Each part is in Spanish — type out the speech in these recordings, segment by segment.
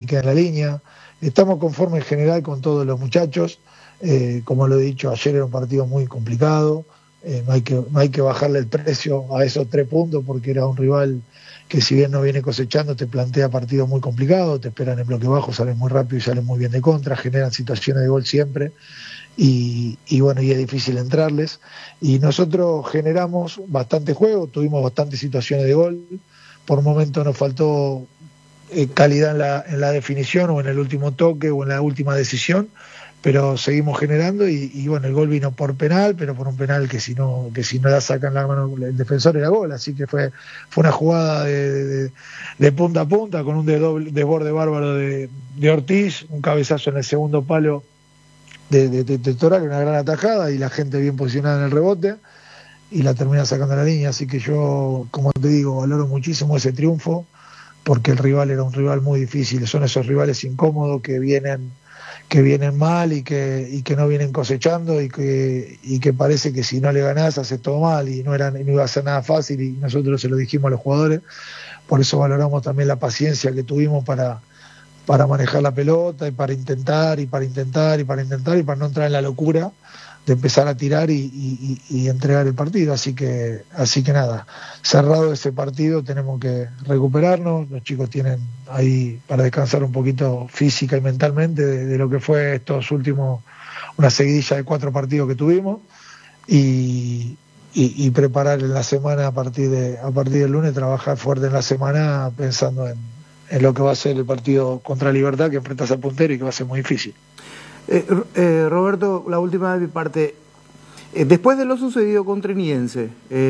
queda en la línea. Estamos conformes en general con todos los muchachos. Como lo he dicho, ayer era un partido muy complicado. No hay que bajarle el precio a esos 3 puntos porque era un rival que, si bien no viene cosechando, te plantea partidos muy complicados, te esperan en bloque bajo, salen muy rápido y salen muy bien de contra, generan situaciones de gol siempre y bueno, y es difícil entrarles. Y nosotros generamos bastante juego, tuvimos bastantes situaciones de gol, por momentos nos faltó calidad en la definición o en el último toque o en la última decisión, pero seguimos generando y bueno, el gol vino por penal, pero por un penal que si no la sacan la mano el defensor era gol, así que fue una jugada de punta a punta con un desborde bárbaro de Ortiz, un cabezazo en el segundo palo de Toral, una gran atajada y la gente bien posicionada en el rebote y la termina sacando a la línea, así que yo, como te digo, valoro muchísimo ese triunfo porque el rival era un rival muy difícil, son esos rivales incómodos que vienen mal y que no vienen cosechando y que parece que si no le ganás haces todo mal y no iba a ser nada fácil y nosotros se lo dijimos a los jugadores, por eso valoramos también la paciencia que tuvimos para manejar la pelota y para intentar y para no entrar en la locura de empezar a tirar y entregar el partido, así que nada, cerrado ese partido tenemos que recuperarnos, los chicos tienen ahí para descansar un poquito física y mentalmente de lo que fue estos últimos, una seguidilla de 4 partidos que tuvimos y preparar en la semana a partir del lunes, trabajar fuerte en la semana pensando en lo que va a ser el partido contra Libertad, que enfrentas al puntero y que va a ser muy difícil. Roberto, la última de mi parte. Después de lo sucedido con Trinidense,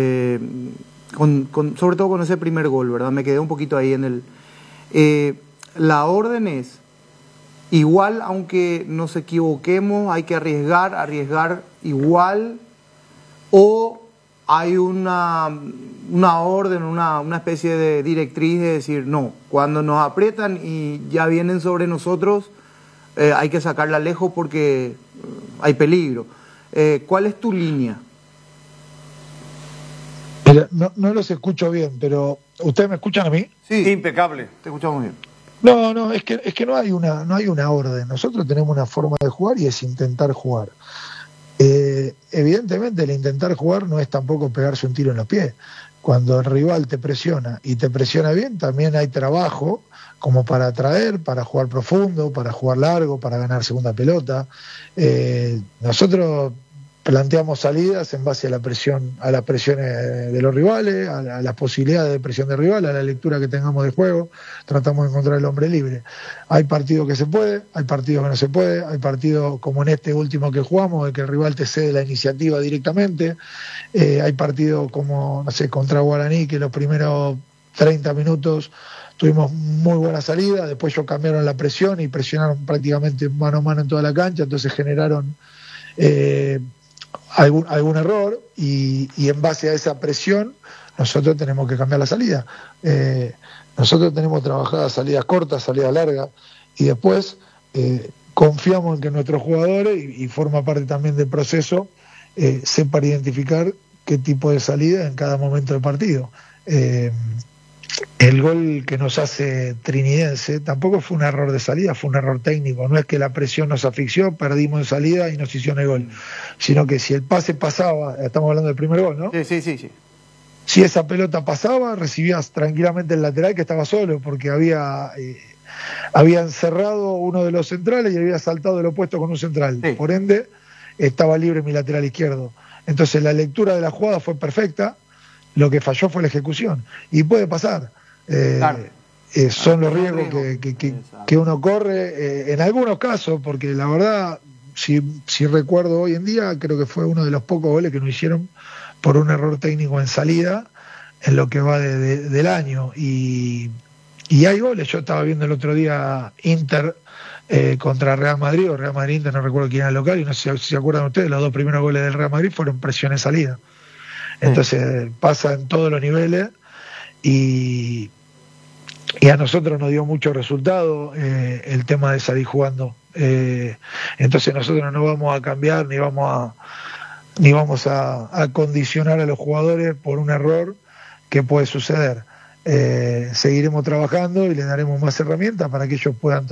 sobre todo con ese primer gol, ¿verdad? Me quedé un poquito ahí en el... la orden es, igual aunque nos equivoquemos, hay que arriesgar igual, o hay una orden, una especie de directriz de decir, no, cuando nos aprietan y ya vienen sobre nosotros, hay que sacarla lejos porque hay peligro. ¿Cuál es tu línea? Mira, no los escucho bien, pero ¿ustedes me escuchan a mí? Sí, impecable, te escuchamos bien. No, es que no hay una orden. Nosotros tenemos una forma de jugar y es intentar jugar. Evidentemente el intentar jugar no es tampoco pegarse un tiro en los pies. Cuando el rival te presiona y te presiona bien, también hay trabajo como para atraer, para jugar profundo, para jugar largo, para ganar segunda pelota. Nosotros planteamos salidas en base a las presiones de los rivales, a las posibilidades de presión del rival, a la lectura que tengamos de juego, tratamos de encontrar el hombre libre. Hay partidos que se puede, hay partidos que no se puede, hay partidos como en este último que jugamos, de que el rival te cede la iniciativa directamente, hay partidos como, no sé, contra Guaraní, que los primeros 30 minutos tuvimos muy buena salida, después ellos cambiaron la presión y presionaron prácticamente mano a mano en toda la cancha, entonces generaron algún error y en base a esa presión nosotros tenemos que cambiar la salida. Nosotros tenemos trabajadas salidas cortas, salidas largas y después confiamos en que nuestros jugadores, y forma parte también del proceso, sepan identificar qué tipo de salida en cada momento del partido. El gol que nos hace Trinidense tampoco fue un error de salida, fue un error técnico. No es que la presión nos asfixió, perdimos en salida y nos hicieron el gol, sino que si el pase pasaba, estamos hablando del primer gol, ¿no? Sí. Si esa pelota pasaba, recibías tranquilamente el lateral que estaba solo, porque habían cerrado uno de los centrales y había saltado el opuesto con un central. Sí. Por ende, estaba libre mi lateral izquierdo. Entonces la lectura de la jugada fue perfecta. Lo que falló fue la ejecución. Y puede pasar. Claro. Son los riesgos que uno corre en algunos casos, porque la verdad, si recuerdo hoy en día, creo que fue uno de los pocos goles que nos hicieron por un error técnico en salida en lo que va del año. Y hay goles. Yo estaba viendo el otro día Inter contra Real Madrid, o Real Madrid-Inter, no recuerdo quién era el local, y no sé si se acuerdan ustedes, los 2 primeros goles del Real Madrid fueron presión en salida. Entonces pasa en todos los niveles y a nosotros nos dio mucho resultado el tema de salir jugando. Entonces nosotros no vamos a cambiar ni vamos a condicionar a los jugadores por un error que puede suceder. Seguiremos trabajando y les daremos más herramientas para que ellos puedan